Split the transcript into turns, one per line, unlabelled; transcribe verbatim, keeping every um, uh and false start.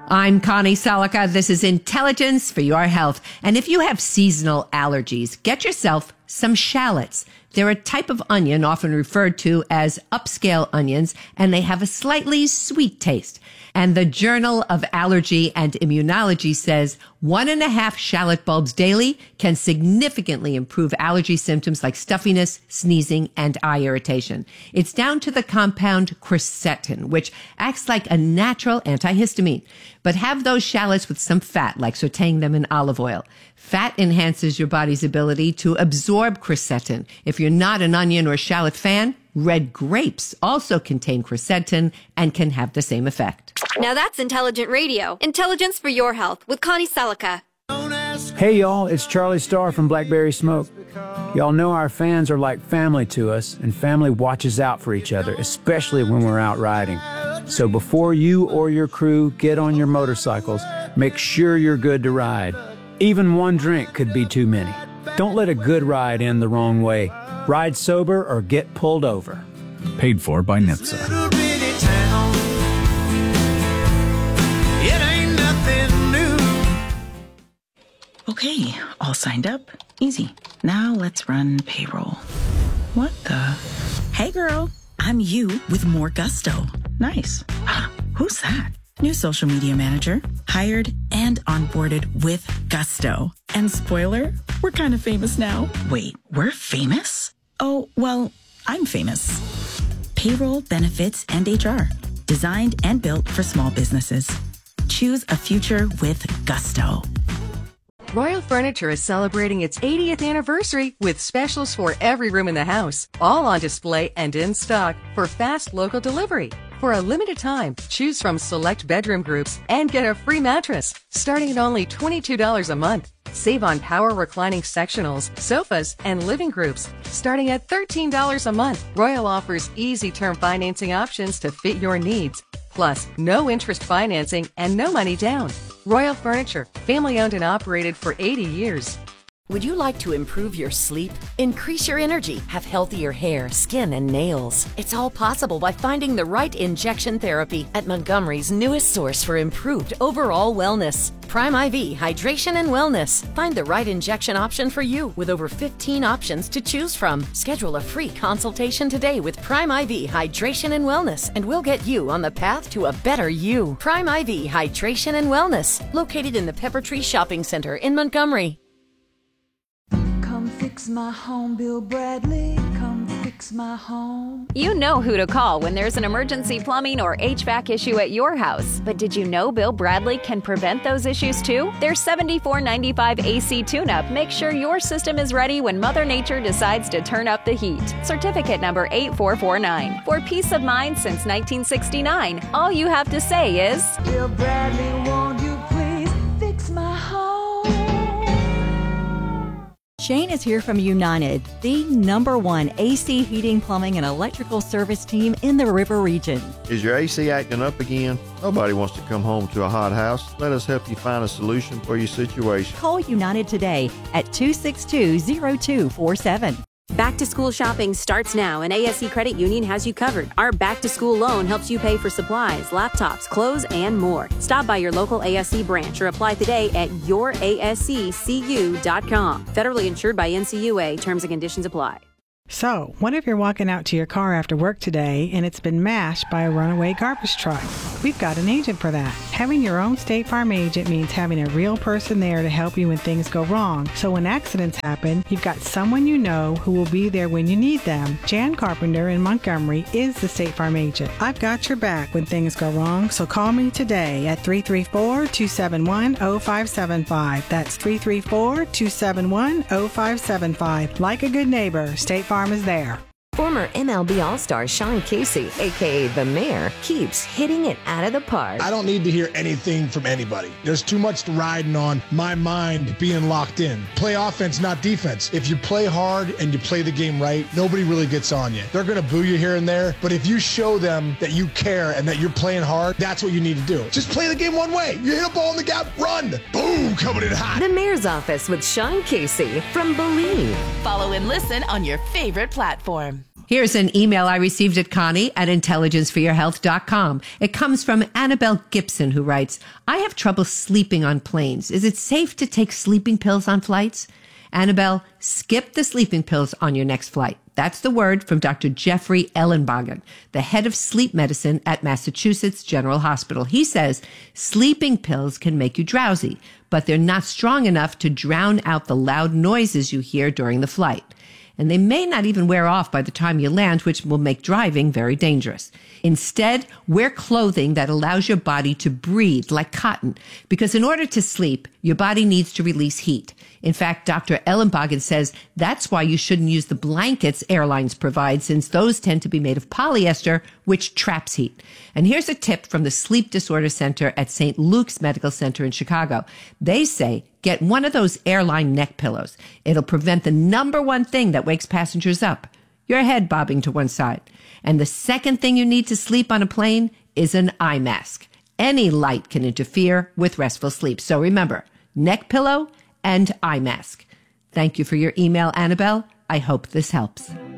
I'm Connie Salica. This is Intelligence for Your Health. And if you have seasonal allergies, get yourself some shallots. They're a type of onion often referred to as upscale onions, and they have a slightly sweet taste. And the Journal of Allergy and Immunology says one and a half shallot bulbs daily can significantly improve allergy symptoms like stuffiness, sneezing, and eye irritation. It's down to the compound quercetin, which acts like a natural antihistamine. But have those shallots with some fat, like sauteing them in olive oil. Fat enhances your body's ability to absorb quercetin. If you're not an onion or shallot fan, red grapes also contain quercetin and can have the same effect.
Now that's Intelligent Radio. Intelligence for your health with Connie Salica.
Hey y'all, it's Charlie Starr from Blackberry Smoke. Y'all know our fans are like family to us, and family watches out for each other, especially when we're out riding. So before you or your crew get on your motorcycles, make sure you're good to ride. Even one drink could be too many. Don't let a good ride end the wrong way. Ride sober or get pulled over.
Paid for by N H T S A.
Okay, all signed up. Easy. Now let's run payroll. What the? Hey girl, I'm you with more gusto. Nice. Who's that? New social media manager. Hired and onboarded with gusto. And spoiler, we're kind of famous now. Wait, we're famous? Oh, well, I'm famous. Payroll, benefits, and H R. Designed and built for small businesses. Choose a future with gusto.
Royal Furniture is celebrating its eightieth anniversary with specials for every room in the house, all on display and in stock for fast local delivery. For a limited time, choose from select bedroom groups and get a free mattress, starting at only twenty-two dollars a month. Save on power reclining sectionals, sofas, and living groups, starting at thirteen dollars a month. Royal offers easy term financing options to fit your needs. Plus, no interest financing and no money down. Royal Furniture, family owned and operated for eighty years.
Would you like to improve your sleep, increase your energy, have healthier hair, skin, and nails? It's all possible by finding the right injection therapy at Montgomery's newest source for improved overall wellness. Prime I V Hydration and Wellness. Find the right injection option for you with over fifteen options to choose from. Schedule a free consultation today with Prime I V Hydration and Wellness, and we'll get you on the path to a better you. Prime I V Hydration and Wellness, located in the Pepper Tree Shopping Center in Montgomery.
Come fix my home, Bill Bradley. Come fix my home.
You know who to call when there's an emergency plumbing or H V A C issue at your house. But did you know Bill Bradley can prevent those issues too? Their seventy-four ninety-five A C tune-up makes sure your system is ready when Mother Nature decides to turn up the heat. Certificate number eight four four nine. For peace of mind since nineteen sixty-nine, all you have to say is,
Bill Bradley, won't you please fix my home?
Shane is here from United, the number one A C heating, plumbing, and electrical service team in the River region.
Is your A C acting up again? Nobody wants to come home to a hot house. Let us help you find a solution for your situation.
Call United today at two six two, zero two four seven.
Back to school shopping starts now, and A S C Credit Union has you covered. Our back to school loan helps you pay for supplies, laptops, clothes, and more. Stop by your local A S C branch or apply today at your A S C C U dot com. Federally insured by N C U A. Terms and conditions apply.
So, what if you're walking out to your car after work today and it's been mashed by a runaway garbage truck? We've got an agent for that. Having your own State Farm agent means having a real person there to help you when things go wrong. So when accidents happen, you've got someone you know who will be there when you need them. Jan Carpenter in Montgomery is the State Farm agent. I've got your back when things go wrong, so call me today at three three four, two seven one, zero five seven five. That's three three four, two seven one, zero five seven five. Like a good neighbor, State Farm is there.
Former M L B All-Star Sean Casey, a k a. The Mayor, keeps hitting it out of the park.
I don't need to hear anything from anybody. There's too much riding on my mind being locked in. Play offense, not defense. If you play hard and you play the game right, nobody really gets on you. They're going to boo you here and there, but if you show them that you care and that you're playing hard, that's what you need to do. Just play the game one way. You hit a ball in the gap, run. Boom, coming in hot.
The Mayor's Office with Sean Casey from Believe.
Follow and listen on your favorite platform.
Here's an email I received at Connie at intelligence for your health dot com. It comes from Annabelle Gibson, who writes, I have trouble sleeping on planes. Is it safe to take sleeping pills on flights? Annabelle, skip the sleeping pills on your next flight. That's the word from Doctor Jeffrey Ellenbogen, the head of sleep medicine at Massachusetts General Hospital. He says sleeping pills can make you drowsy, but they're not strong enough to drown out the loud noises you hear during the flight. And they may not even wear off by the time you land, which will make driving very dangerous. Instead, wear clothing that allows your body to breathe like cotton, because in order to sleep, your body needs to release heat. In fact, Doctor Ellenbogen says that's why you shouldn't use the blankets airlines provide, since those tend to be made of polyester, which traps heat. And here's a tip from the Sleep Disorder Center at Saint Luke's Medical Center in Chicago. They say, get one of those airline neck pillows. It'll prevent the number one thing that wakes passengers up, your head bobbing to one side. And the second thing you need to sleep on a plane is an eye mask. Any light can interfere with restful sleep. So remember, neck pillow and eye mask. Thank you for your email, Annabelle. I hope this helps.